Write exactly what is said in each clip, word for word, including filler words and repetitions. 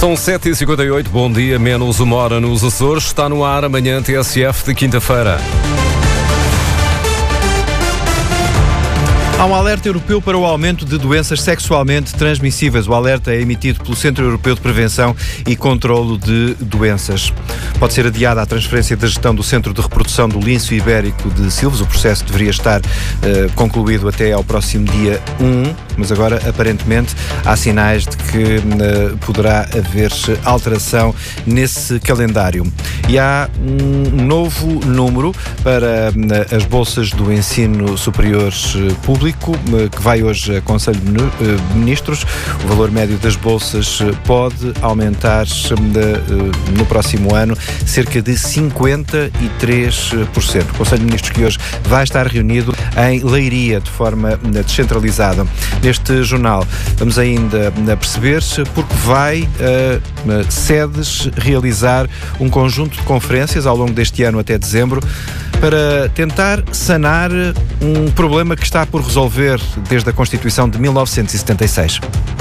São sete e cinquenta e oito, bom dia, menos uma hora nos Açores. Está no ar amanhã T S F de quinta-feira. Há um alerta europeu para o aumento de doenças sexualmente transmissíveis. O alerta é emitido pelo Centro Europeu de Prevenção e Controlo de Doenças. Pode ser adiada a transferência da gestão do Centro de Reprodução do Lince Ibérico de Silves. O processo deveria estar uh, concluído até ao próximo dia um, mas agora, aparentemente, há sinais de que uh, poderá haver alteração nesse calendário. E há um novo número para uh, as bolsas do ensino superior uh, público, que vai hoje a Conselho de Ministros. O valor médio das bolsas pode aumentar no próximo ano cerca de cinquenta e três por cento. O Conselho de Ministros que hoje vai estar reunido em Leiria, de forma descentralizada. Neste jornal vamos ainda perceber porque vai uh, sedes realizar um conjunto de conferências ao longo deste ano até dezembro para tentar sanar um problema que está por resolver desde a Constituição de mil novecentos e setenta e seis.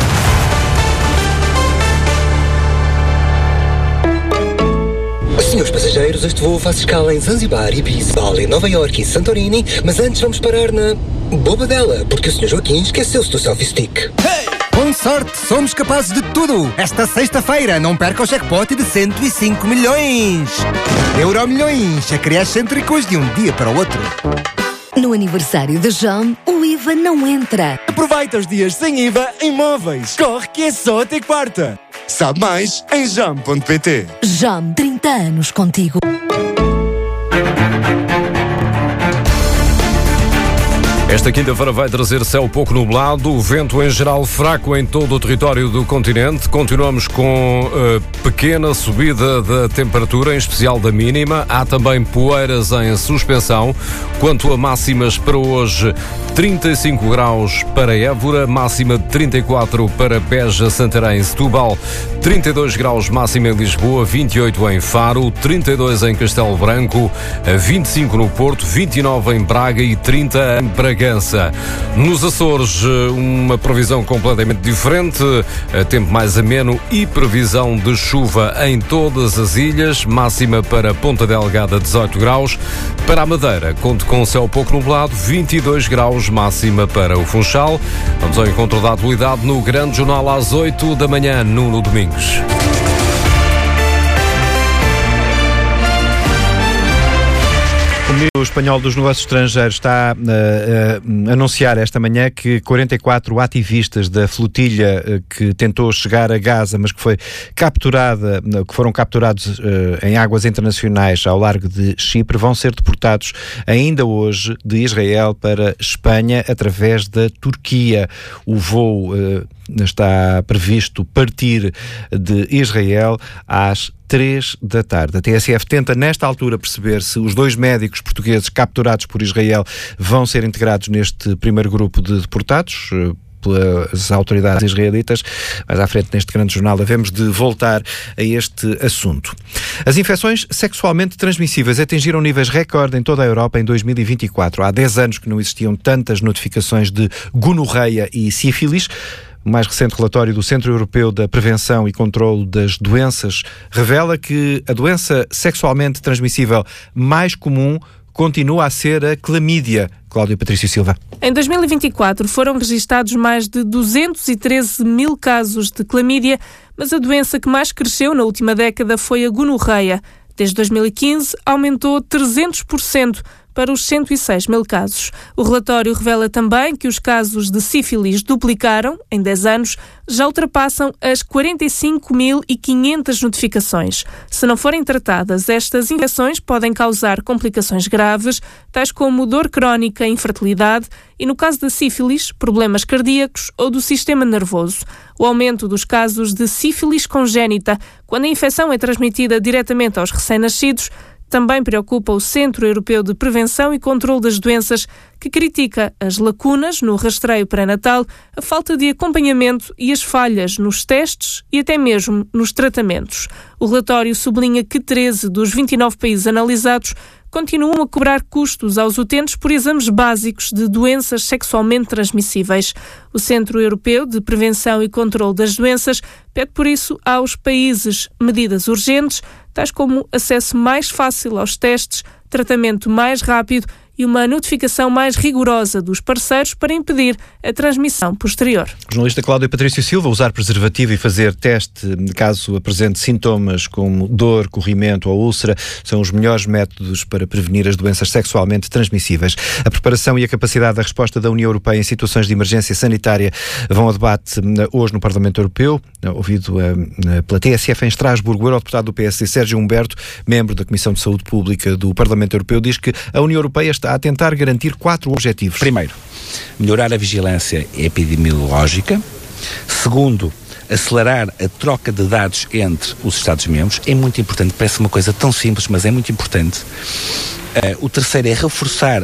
Senhores passageiros, este voo faz escala em Zanzibar, Ibiza, Bali, Nova Iorque e Santorini, mas antes vamos parar na Bobadela, porque o senhor Joaquim esqueceu-se do selfie stick. Hey! Com sorte, somos capazes de tudo. Esta sexta-feira, não perca o jackpot de cento e cinco milhões. Euromilhões, a criar excêntricos de um dia para o outro. No aniversário da Jam, o I V A não entra. Aproveita os dias sem I V A em móveis. Corre que é só até quarta. Sabe mais em jam ponto pt. Jam, trinta anos contigo. Esta quinta-feira vai trazer céu pouco nublado, o vento em geral fraco em todo o território do continente. Continuamos com uh, pequena subida da temperatura, em especial da mínima. Há também poeiras em suspensão. Quanto a máximas para hoje, trinta e cinco graus para Évora, máxima de trinta e quatro para Beja, Santarém e Setúbal, trinta e dois graus máxima em Lisboa, vinte e oito em Faro, trinta e dois em Castelo Branco, vinte e cinco no Porto, vinte e nove em Braga e trinta em Bragança. Nos Açores, uma previsão completamente diferente, tempo mais ameno e previsão de chuva em todas as ilhas, máxima para Ponta Delgada dezoito graus, para a Madeira, conto com céu pouco nublado, vinte e dois graus, máxima para o Funchal. Vamos ao encontro da atualidade no Grande Jornal às oito da manhã, Nuno Domingos. O espanhol dos negócios estrangeiros está a, a, a anunciar esta manhã que quarenta e quatro ativistas da flotilha que tentou chegar a Gaza, mas que foi capturada, que foram capturados uh, em águas internacionais ao largo de Chipre, vão ser deportados ainda hoje de Israel para Espanha através da Turquia. O voo uh, está previsto partir de Israel às três da tarde. A T S F tenta, nesta altura, perceber se os dois médicos portugueses capturados por Israel vão ser integrados neste primeiro grupo de deportados pelas autoridades israelitas. Mais à frente, neste grande jornal, havemos de voltar a este assunto. As infecções sexualmente transmissíveis atingiram níveis recorde em toda a Europa em dois mil e vinte e quatro. Há dez anos que não existiam tantas notificações de gonorreia e sífilis. O mais recente relatório do Centro Europeu da Prevenção e Controlo das Doenças revela que a doença sexualmente transmissível mais comum continua a ser a clamídia. Cláudia Patrício Silva. Em dois mil e vinte e quatro foram registados mais de duzentos e treze mil casos de clamídia, mas a doença que mais cresceu na última década foi a gonorreia. Desde dois mil e quinze aumentou trezentos por cento para os cento e seis mil casos. O relatório revela também que os casos de sífilis duplicaram em dez anos, já ultrapassam as quarenta e cinco mil e quinhentas notificações. Se não forem tratadas, estas infecções podem causar complicações graves, tais como dor crónica, infertilidade e, no caso da sífilis, problemas cardíacos ou do sistema nervoso. O aumento dos casos de sífilis congénita, quando a infecção é transmitida diretamente aos recém-nascidos, também preocupa o Centro Europeu de Prevenção e Controlo das Doenças, que critica as lacunas no rastreio pré-natal, a falta de acompanhamento e as falhas nos testes e até mesmo nos tratamentos. O relatório sublinha que treze dos vinte e nove países analisados continuam a cobrar custos aos utentes por exames básicos de doenças sexualmente transmissíveis. O Centro Europeu de Prevenção e Controlo das Doenças pede, por isso, aos países medidas urgentes, tais como acesso mais fácil aos testes, tratamento mais rápido e uma notificação mais rigorosa dos parceiros para impedir a transmissão posterior. O jornalista Cláudio Patrício Silva, usar preservativo e fazer teste caso apresente sintomas como dor, corrimento ou úlcera são os melhores métodos para prevenir as doenças sexualmente transmissíveis. A preparação e a capacidade da resposta da União Europeia em situações de emergência sanitária vão ao debate hoje no Parlamento Europeu, ouvido pela T S F em Estrasburgo. O eurodeputado do P S D, Sérgio Humberto, membro da Comissão de Saúde Pública do Parlamento Europeu, diz que a União Europeia está a tentar garantir quatro objetivos. Primeiro, melhorar a vigilância epidemiológica. Segundo, acelerar a troca de dados entre os Estados-membros. É muito importante, parece uma coisa tão simples, mas é muito importante. Uh, o terceiro é reforçar